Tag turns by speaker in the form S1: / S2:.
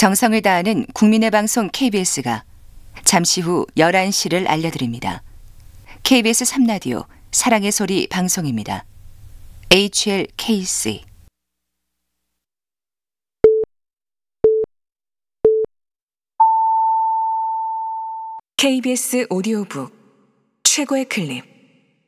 S1: 정성을 다하는 국민의 방송 KBS가 잠시 후 11시를 알려드립니다. KBS 3라디오 사랑의 소리 방송입니다. HLKC
S2: KBS 오디오북 최고의 클립.